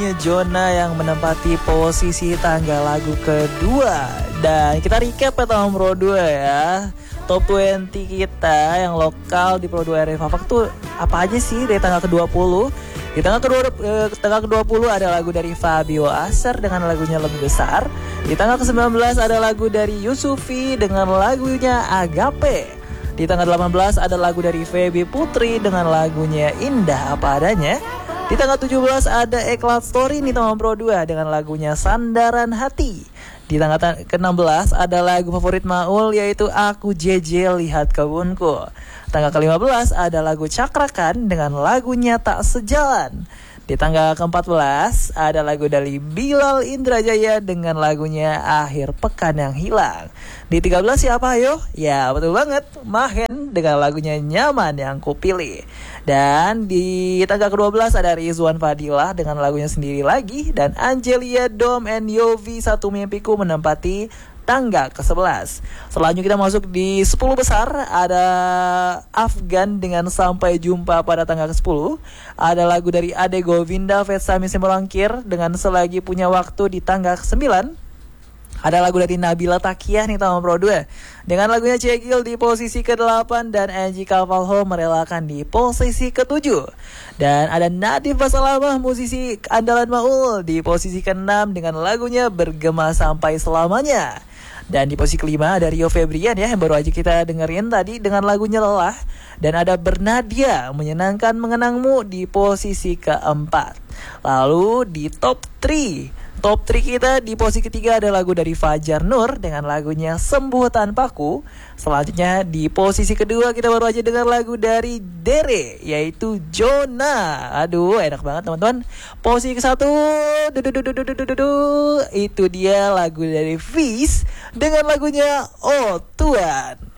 Jona yang menempati posisi tangga lagu kedua. Dan kita recap ya tahun Pro 2 ya. Top 20 kita yang lokal di Pro 2 RF Fak tuh apa aja sih dari tanggal ke-20? Di tanggal ke-20 ada lagu dari Fabio Aser dengan lagunya Lebih Besar. Di tanggal ke-19 ada lagu dari Yusufi dengan lagunya Agape. Di tanggal 18 ada lagu dari Feby Putri dengan lagunya Indah Apa Adanya. Di tanggal 17 ada Eklat Story nih teman Pro 2 dengan lagunya Sandaran Hati. Di tanggal ke-16 ada lagu favorit Maul yaitu Aku JJ Lihat Kebunku. Tanggal ke-15 ada lagu Cakrakan dengan lagunya Tak Sejalan. Di tanggal ke-14 ada lagu dari Bilal Indrajaya dengan lagunya Akhir Pekan Yang Hilang. Di 13 siapa ayo? Ya betul banget, Mahen dengan lagunya Nyaman Yang Kupilih. Dan di tanggal ke-12 ada Rizwan Fadilah dengan lagunya Sendiri Lagi. Dan Angelia Dom and Yovi Satu Mimpiku menempati tangga ke-11. Selanjutnya kita masuk di 10 besar. Ada Afgan dengan Sampai Jumpa pada tangga ke-10. Ada lagu dari Ade Govinda Vetsami Simulangkir dengan Selagi Punya Waktu di tangga ke-9. Ada lagu dari Nabila Takiyah nih tahun Pro 2 dengan lagunya Cekil di posisi ke-8. Dan Angie Cavalho merelakan di posisi ke-7. Dan ada Nadif Basalamah musisi andalan Maul di posisi ke-6 dengan lagunya Bergema Sampai Selamanya. Dan di posisi ke-5 ada Rio Febrian ya yang baru aja kita dengerin tadi dengan lagunya Lelah. Dan ada Bernadia Menyenangkan Mengenangmu di posisi ke-4. Lalu di top 3 kita di posisi ketiga ada lagu dari Fajar Nur dengan lagunya Sembuh Tanpaku. Selanjutnya di posisi kedua kita baru aja dengar lagu dari Dere yaitu Jona. Aduh enak banget teman-teman. Posisi ke-1 itu dia lagu dari Fis dengan lagunya Oh Tuhan.